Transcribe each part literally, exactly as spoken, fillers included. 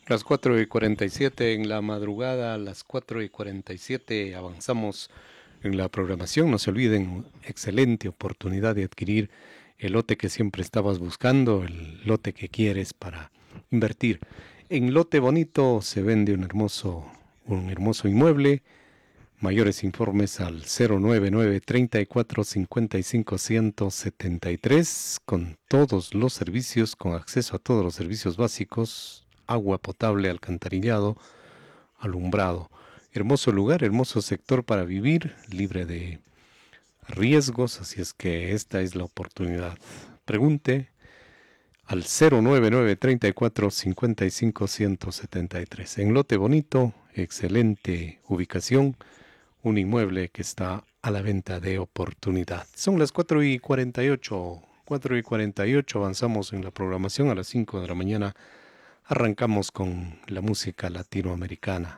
Las cuatro y cuarenta y siete en la madrugada, a las cuatro y cuarenta y siete avanzamos en la programación. No se olviden, excelente oportunidad de adquirir el lote que siempre estabas buscando, el lote que quieres para invertir. En Lote Bonito se vende un hermoso, un hermoso inmueble. Mayores informes al cero nueve nueve, treinta y cuatro, cincuenta y cinco, ciento setenta y tres, con todos los servicios, con acceso a todos los servicios básicos, agua potable, alcantarillado, alumbrado. Hermoso lugar, hermoso sector para vivir, libre de riesgos, así es que esta es la oportunidad. Pregunte al cero nueve nueve, treinta y cuatro, cincuenta y cinco, ciento setenta y tres. En Lote Bonito, excelente ubicación, un inmueble que está a la venta de oportunidad. Son las cuatro y cuarenta y ocho, cuatro y cuarenta y ocho, avanzamos en la programación. A las cinco de la mañana arrancamos con la música latinoamericana.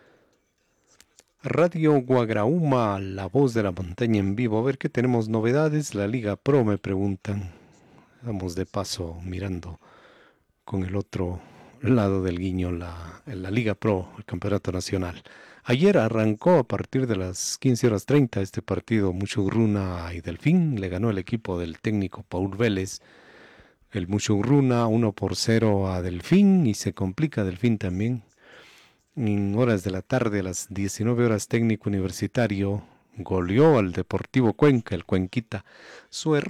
Radio Guagrauma, la voz de la montaña en vivo. A ver qué tenemos novedades. La Liga Pro, me preguntan. Vamos de paso mirando con el otro lado del guiño la, la Liga Pro, el Campeonato Nacional. Ayer arrancó a partir de las quince horas treinta este partido Muchugruna y Delfín. Le ganó el equipo del técnico Paul Vélez. El Muchugruna uno por cero a Delfín, y se complica Delfín también. En horas de la tarde, a las diecinueve horas, técnico universitario goleó al Deportivo Cuenca, el Cuenquita. Su